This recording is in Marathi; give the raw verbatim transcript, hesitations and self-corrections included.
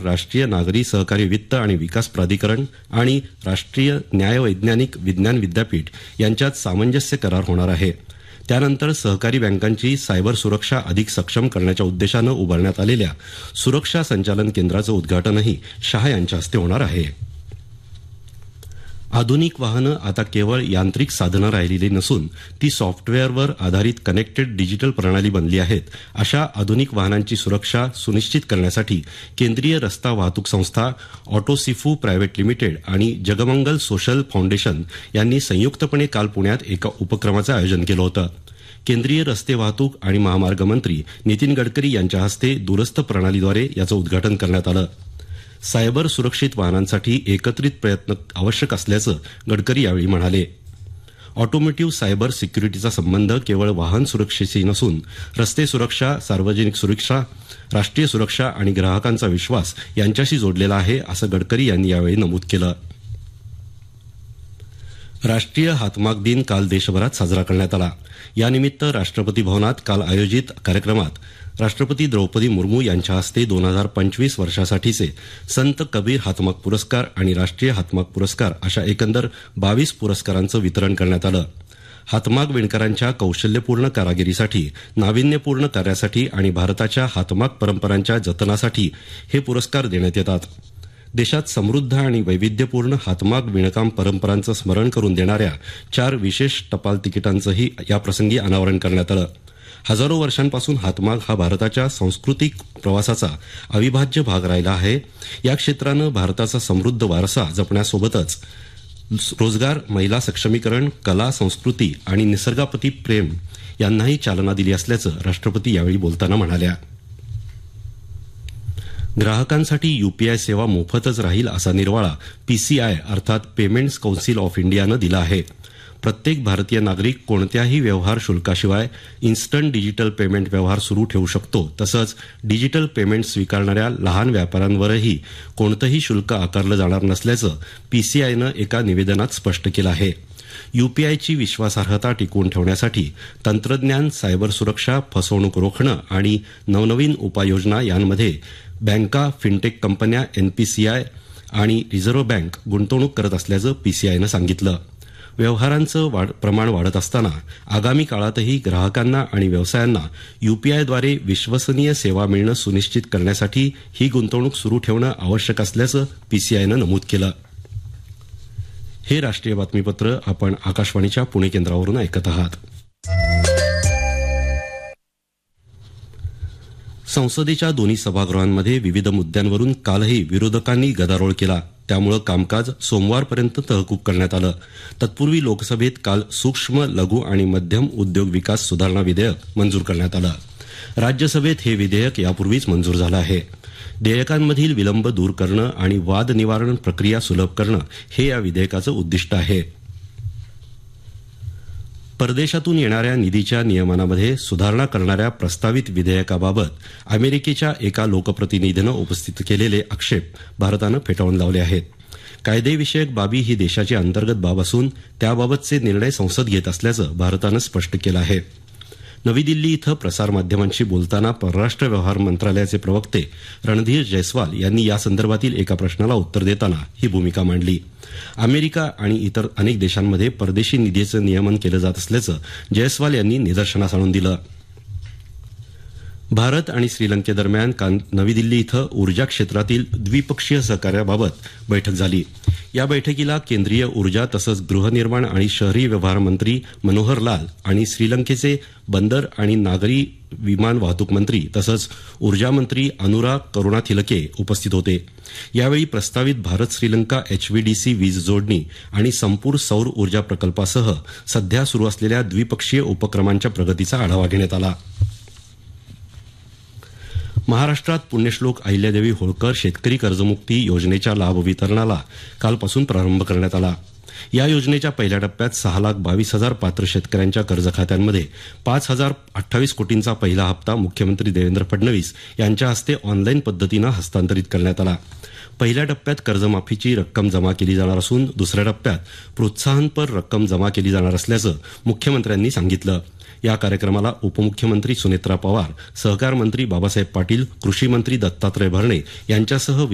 राष्ट्रीय नागरी सहकारी वित्त आणि विकास प्राधिकरण आणि राष्ट्रीय न्यायवैज्ञानिक विज्ञान विद्यापीठ यांच्यात सामंजस्य करार होणार आहे. त्यानंतर सहकारी बँकांची सायबर सुरक्षा अधिक सक्षम करण्याच्या उद्देशानं उभारण्यात आलेल्या सुरक्षा संचालन केंद्राचं उद्घाटनही शाह यांच्या हस्ते होणार आहे. आधुनिक वाहनं आता केवळ यांत्रिक साधनं राहिलेली नसून ती सॉफ्टवेअरवर आधारित कनेक्टेड डिजिटल प्रणाली बनली आहेत. अशा आधुनिक वाहनांची सुरक्षा सुनिश्चित करण्यासाठी केंद्रीय रस्ता वाहतूक संस्था, ऑटोसिफू प्रायव्हेट लिमिटेड आणि जगमंगल सोशल फाउंडेशन यांनी संयुक्तपणे काल पुण्यात एका उपक्रमाचं आयोजन केलं होतं. केंद्रीय रस्ते वाहतूक आणि महामार्ग मंत्री नितीन गडकरी यांच्या हस्ते दूरस्थ प्रणालीद्वारे याचं उद्घाटन करण्यात आलं. सायबर सुरक्षित वाहनांसाठी एकत्रित प्रयत्न आवश्यक असल्याचं गडकरी यावेळी म्हणाले. ऑटोमोटिव्ह सायबर सिक्युरिटीचा संबंध केवळ वाहन सुरक्षेशी नसून रस्ते सुरक्षा, सार्वजनिक सुरक्षा, राष्ट्रीय सुरक्षा आणि ग्राहकांचा विश्वास यांच्याशी जोडलेला आहे, असं गडकरी यांनी यावेळी नमूद केलं. राष्ट्रीय हातमाग दिन काल देशभरात साजरा करण्यात आला. यानिमित्त राष्ट्रपती भवनात काल आयोजित कार्यक्रमात राष्ट्रपती द्रौपदी मुर्मू यांच्या हस्ते दोन हजार पंचवीस वर्षासाठीचे संत कबीर हातमाग पुरस्कार आणि राष्ट्रीय हातमाग पुरस्कार अशा एकंदर बावीस पुरस्कारांचं वितरण करण्यात आलं. हातमाग विणकरांच्या कौशल्यपूर्ण कारागिरीसाठी, नाविन्यपूर्ण कार्यासाठी आणि भारताच्या हातमाग परंपरांच्या जतनासाठी हे पुरस्कार देण्यात येतात. देशात समृद्ध आणि वैविध्यपूर्ण हातमाग विणकाम परंपरांचं स्मरण करून देणाऱ्या चार विशेष टपाल तिकिटांचंही याप्रसंगी अनावरण करण्यात आलं. हजारो वर्षांपासून हातमाग हा भारताच्या सांस्कृतिक प्रवासाचा अविभाज्य भाग राहिला आहे. या क्षेत्रानं भारताचा समृद्ध वारसा जपण्यासोबतच रोजगार, महिला सक्षमीकरण, कला, संस्कृती आणि निसर्गाप्रती प्रेम यांनाही चालना दिली असल्याचं राष्ट्रपती यावेळी बोलताना म्हणाल्या. ग्राहकांसाठी यूपीआय सेवा मोफतच राहील असा निर्वाळा पीसीआय अर्थात पेमेंट्स कौन्सिल ऑफ इंडियानं दिला आहे. प्रत्येक भारतीय नागरिक कोणत्याही व्यवहार शुल्काशिवाय इन्स्टंट डिजिटल पेमेंट व्यवहार सुरू ठेवू शकतो. तसंच डिजिटल पेमेंट स्वीकारणाऱ्या लहान व्यापाऱ्यांवरही कोणतंही शुल्क आकारलं जाणार नसल्याचं पीसीआयनं एका निवेदनात स्पष्ट केलं आहे. यूपीआयची विश्वासार्हता टिकवून ठेवण्यासाठी तंत्रज्ञान, सायबर सुरक्षा, फसवणूक रोखणं आणि नवनवीन उपाययोजना यांमध्ये बँका, फिनटेक कंपन्या, एनपीसीआय आणि रिझर्व्ह बँक गुंतवणूक करत असल्याचं पीसीआयनं सांगितलं. व्यवहारांचं वाढ, प्रमाण वाढत असताना आगामी काळातही ग्राहकांना आणि व्यवसायांना यूपीआयद्वारे विश्वसनीय सेवा मिळणं सुनिश्चित करण्यासाठी ही गुंतवणूक सुरू ठेवणं आवश्यक असल्याचं पीसीआयनं नमूद केलं. हे राष्ट्रीय बातमीपत्र आपण आकाशवाणीच्या पुणे केंद्रावरून ऐकत आहात. संसदेच्या दोन्ही सभागृहांमध्ये विविध मुद्द्यांवरून कालही विरोधकांनी गदारोळ केला. त्यामुळे कामकाज सोमवारपर्यंत तहकूब करण्यात आलं. तत्पूर्वी लोकसभेत काल सूक्ष्म, लघु आणि मध्यम उद्योग विकास सुधारणा विधेयक मंजूर करण्यात आलं. राज्यसभेत हे विधेयक यापूर्वीच मंजूर झालं आहे. देयकांमधील विलंब दूर करणं आणि वाद निवारण प्रक्रिया सुलभ करणं हे या विधेयकाचं उद्दिष्ट आहे. परदेशातून येणाऱ्या निधीच्या नियमनामध्ये सुधारणा करणाऱ्या प्रस्तावित विधेयकाबाबत अमेरिकेच्या एका लोकप्रतिनिधीनं उपस्थित केलेले आक्षेप भारतानं फेटाळून लावले आहेत. कायदेविषयक बाबी ही देशाची अंतर्गत बाब असून त्याबाबतचे निर्णय संसद घेत असल्याचं भारतानं स्पष्ट केलं आहे. नवी दिल्ली इथं प्रसारमाध्यमांशी बोलताना परराष्ट्र व्यवहार मंत्रालयाचे प्रवक्ते रणधीर जयस्वाल यांनी यासंदर्भातील एका प्रश्नाला उत्तर देताना ही भूमिका मांडली. अमेरिका आणि इतर अनेक देशांमध्ये परदेशी निधीचं नियमन केलं जात असल्याचं जयस्वाल यांनी निदर्शनास आणून दिलं. भारत आणि श्रीलंकेदरम्यान काल नवी दिल्ली इथं ऊर्जा क्षेत्रातील द्विपक्षीय सहकार्याबाबत बैठक झाली. या बैठकीला केंद्रीय ऊर्जा तसंच गृहनिर्माण आणि शहरी व्यवहार मंत्री मनोहर लाल आणि श्रीलंकेचे बंदर आणि नागरी विमान वाहतूक मंत्री तसंच ऊर्जा मंत्री अनुराग करुणाथिलके उपस्थित होते. यावेळी प्रस्तावित भारत श्रीलंका एचव्हीडीसी वीज जोडणी आणि संपूर सौर ऊर्जा प्रकल्पासह सध्या सुरू असलेल्या द्विपक्षीय उपक्रमांच्या प्रगतीचा आढावा घेण्यात आला. महाराष्ट्रात पुण्यश्लोक अहिल्यादेवी होळकर शेतकरी कर्जमुक्ती योजनेच्या लाभ वितरणाला कालपासून प्रारंभ करण्यात आला. या योजनेच्या पहिल्या टप्प्यात सहा लाख बावीस हजार पात्र शेतकऱ्यांच्या कर्ज खात्यांमध्ये पाच हजार अठ्ठावीस कोटींचा पहिला हप्ता मुख्यमंत्री देवेंद्र फडणवीस यांच्या हस्ते ऑनलाईन पद्धतीनं हस्तांतरित करण्यात आला. पहिल्या टप्प्यात कर्जमाफीची रक्कम जमा केली जाणार असून दुसऱ्या टप्प्यात प्रोत्साहनपर रक्कम जमा केली जाणार असल्याचं मुख्यमंत्र्यांनी सांगितलं. या कार्यक्रमाला उपमुख्यमंत्री सुनेत्रा पवार, सहकार मंत्री बाबासाहेब पाटील, कृषी मंत्री दत्तात्रय भरणे यांच्यासह